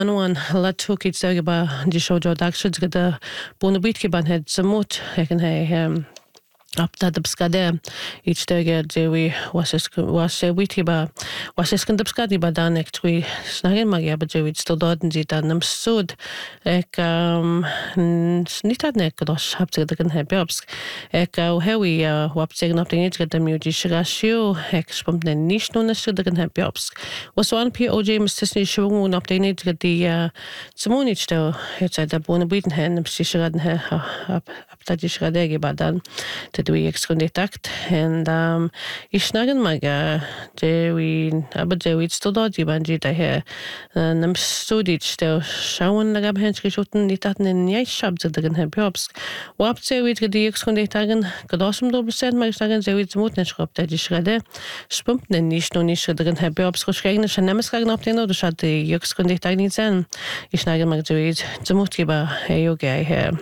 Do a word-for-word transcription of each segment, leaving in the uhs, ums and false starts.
Anwan la tukit sage ba di showjo dakshid gada bunabit ki ban het zamut heken he up that the skade each day Jewi was es was a witty ba was es kan the skadi ba dan next we snagen magia ba Jewi still doden sie dan am sud ek um niet dat nek dos habt ze kan heb jobs ek hewi wap zeggen op de niet get de muji ratio ek spompt ne nicht nur nes de kan heb jobs was one p o j mistisni schwung op de niet get die zmonit stel het ze da bone biten hen am sicheraden he ab ab da die schrade ba dan te we exconditact and um ishnagan maga de we aber we still dod die banji da he nam studit stel schauen da gab hens geschoten nicht hatten in ja schab zu den jobs wap ze we die exconditagen gadosm do percent mal sagen ze we zmut nicht schreibt da die schrede spumpt ne nicht noch nicht drin habe jobs geschrieben schon nemes sagen auf den oder hat die exconditagen nicht sein ishnagan maga ze we zmut geba hey okay he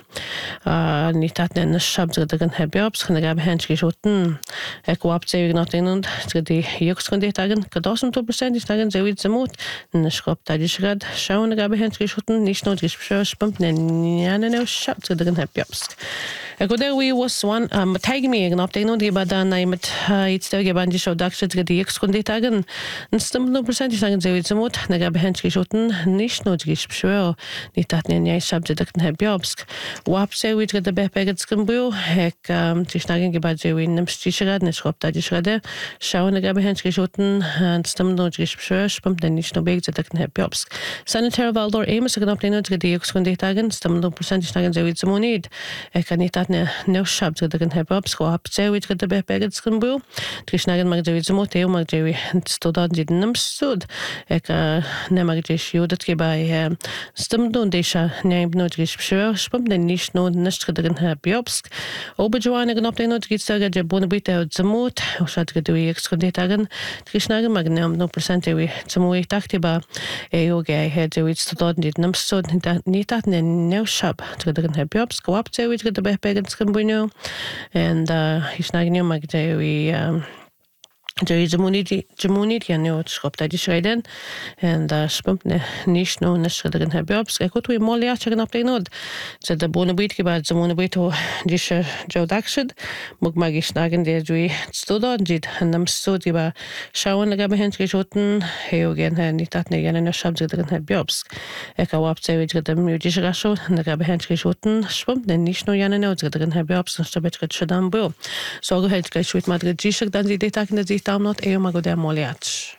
ah nicht hatten ne schab zu den jobs kan gab hens geschoten ek wap ze we noch den und die exconditagen gadosm do percent ich sagen ze we zmut ne schreibt da die schrede schauen gab hens geschoten nicht nur spumpt ne ja ne schab zu den jobs ek oder we was one um tag me igen op den und die badan na mit it's der geband die show dakshit die exconditagen und stimmt no percent ich sagen ze we zmut ne gab hens geschoten nicht nur die schwör nicht dat ne ja schab zu den jobs wap ze we the bepegets kumbu ek die schnagen geband ze we nimmst die schrade ne schreibt da die schrade schauen ne gab hens geschoten und stimmt no die schwör spumpt ne nicht no beg zu den jobs sanitary valdor amos igen op den und die exconditagen stimmt no percent ich sagen ze we zmonid ek kan nicht dat ne no shab zu den jobs wap ze we the bepegets kumbu die schnagen mag ze we zmot e mag ze we sto da die nimmst sud ek ne mag je shudat ke bei stimmt no de sha ne no die schwör spumpt ne nicht no nicht den jobs oberjoane igen op den und geht sagen je bonabite zmot shat ge die exconditagen die schnagen mag ne no percent we zmoi dachte ba e okay het ze we sto da die nimmst sud nicht dat ne no shab zu den jobs wap ze we the bepegets kumbu and uh he's not new mag ze we um Jerry Jamuniti Jamuniti ja schreibt da die Schreiden und da spumpt ne nicht nur ne Schreiden habe jobs ek tu mal ja checken auf den und ze da bonabit gebad Jamunabit die Joe Dakshid mug mag ich sagen der du sto da dit nam so die ba schauen gab hens geschoten hey again nicht dat ne gerne ne schab ze drin habe jobs ek wap ze wir da muji rasho da gab hens geschoten spumpt ne nicht nur gerne ne ze drin habe jobs so bet schon dann bo so halt gleich mit madrid dann die Tag ne I'm not able to do